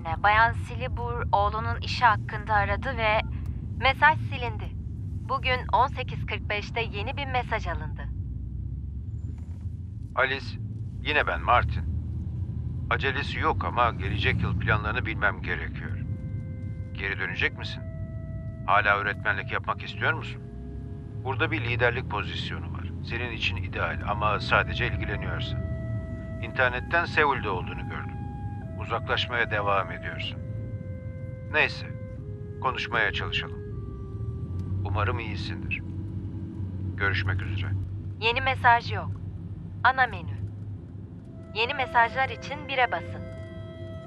Bayan Silibur oğlunun işi hakkında aradı ve mesaj silindi. Bugün 18.45'te yeni bir mesaj alındı. Alice, yine ben Martin. Acelesi yok ama gelecek yıl planlarını bilmem gerekiyor. Geri dönecek misin? Hala öğretmenlik yapmak istiyor musun? Burada bir liderlik pozisyonu var. Senin için ideal ama sadece ilgileniyorsan. İnternetten Seul'de olduğunu gördüm. Uzaklaşmaya devam ediyorsun. Neyse, konuşmaya çalışalım. Umarım iyisindir. Görüşmek üzere. Yeni mesaj yok. Ana menü. Yeni mesajlar için 1'e basın.